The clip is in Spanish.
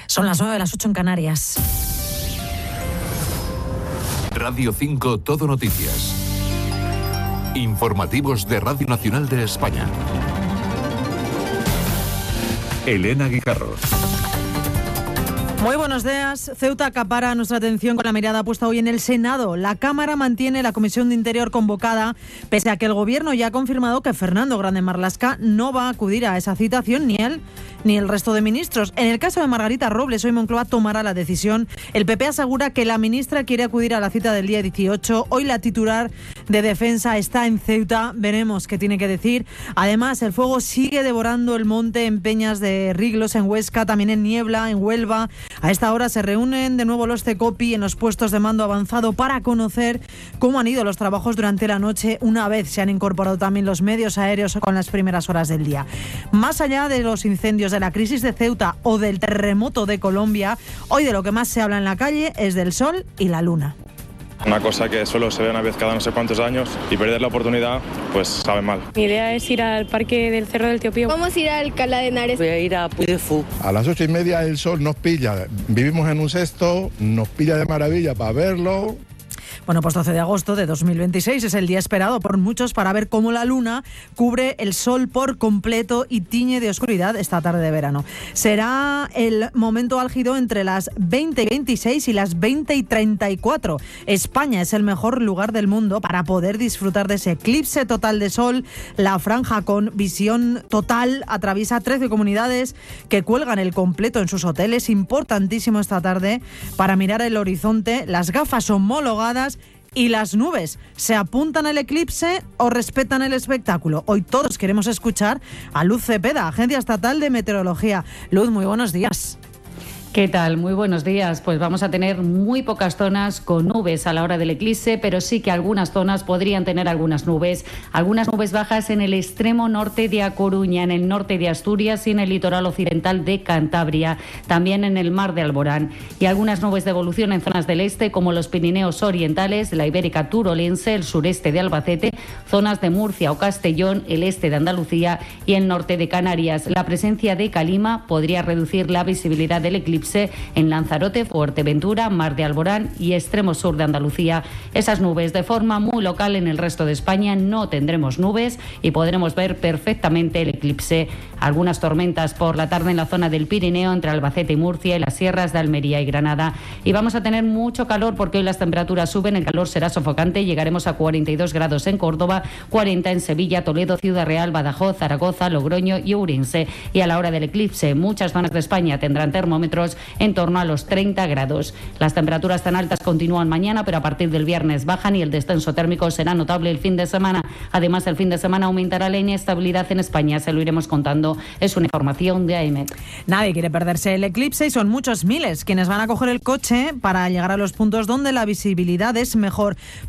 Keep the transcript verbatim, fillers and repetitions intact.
Son las nueve, las ocho en Canarias. Radio cinco Todo Noticias. Informativos de Radio Nacional de España. Elena Guijarro. Muy buenos días. Ceuta acapara nuestra atención con la mirada puesta hoy en el Senado. La Cámara mantiene la Comisión de Interior convocada, pese a que el Gobierno ya ha confirmado que Fernando Grande Marlaska no va a acudir a esa citación, ni él ni el resto de ministros. En el caso de Margarita Robles, hoy Moncloa tomará la decisión. El P P asegura que la ministra quiere acudir a la cita del día dieciocho. Hoy la titular de Defensa está en Ceuta. Veremos qué tiene que decir. Además, el fuego sigue devorando el monte en Peñas de Riglos, en Huesca, también en Niebla, en Huelva. A esta hora se reúnen de nuevo los CECOPI en los puestos de mando avanzado para conocer cómo han ido los trabajos durante la noche, una vez se han incorporado también los medios aéreos con las primeras horas del día. Más allá de los incendios, de la crisis de Ceuta o del terremoto de Colombia, hoy de lo que más se habla en la calle es del sol y la luna. Una cosa que solo se ve una vez cada no sé cuántos años y perder la oportunidad, pues sabe mal. Mi idea es ir al parque del Cerro del Tío Pío. Vamos a ir a Alcalá de Henares. Voy a ir a Puy de Fú. A las ocho y media el sol nos pilla. Vivimos en un cesto, nos pilla de maravilla para verlo. Bueno, pues doce de agosto de dos mil veintiséis es el día esperado por muchos para ver cómo la luna cubre el sol por completo y tiñe de oscuridad esta tarde de verano. Será el momento álgido entre las veinte y veintiséis y las veinte y treinta y cuatro. España es el mejor lugar del mundo para poder disfrutar de ese eclipse total de sol. La franja con visión total atraviesa trece comunidades que cuelgan el completo en sus hoteles. Importantísimo esta tarde para mirar el horizonte. Las gafas homologadas y las nubes, ¿se apuntan al eclipse o respetan el espectáculo? Hoy todos queremos escuchar a Luz Cepeda, Agencia Estatal de Meteorología. Luz, muy buenos días. ¿Qué tal? Muy buenos días. Pues vamos a tener muy pocas zonas con nubes a la hora del eclipse, pero sí que algunas zonas podrían tener algunas nubes. Algunas nubes bajas en el extremo norte de A Coruña, en el norte de Asturias y en el litoral occidental de Cantabria, también en el mar de Alborán. Y algunas nubes de evolución en zonas del este, como los Pirineos orientales, la Ibérica turolense, el sureste de Albacete, zonas de Murcia o Castellón, el este de Andalucía y el norte de Canarias. La presencia de calima podría reducir la visibilidad del eclipse en Lanzarote, Fuerteventura, Mar de Alborán y extremo sur de Andalucía. Esas nubes de forma muy local. En el resto de España no tendremos nubes y podremos ver perfectamente el eclipse. Algunas tormentas por la tarde en la zona del Pirineo, entre Albacete y Murcia y las sierras de Almería y Granada. Y vamos a tener mucho calor porque hoy las temperaturas suben, el calor será sofocante. Llegaremos a cuarenta y dos grados en Córdoba, cuarenta en Sevilla, Toledo, Ciudad Real, Badajoz, Zaragoza, Logroño y Ourense. Y a la hora del eclipse, muchas zonas de España tendrán termómetros en torno a los treinta grados. Las temperaturas tan altas continúan mañana, pero a partir del viernes bajan y el descenso térmico será notable el fin de semana. Además, el fin de semana aumentará la inestabilidad en España, se lo iremos contando. Es una información de A E M E T. Nadie quiere perderse el eclipse y son muchos miles quienes van a coger el coche para llegar a los puntos donde la visibilidad es mejor.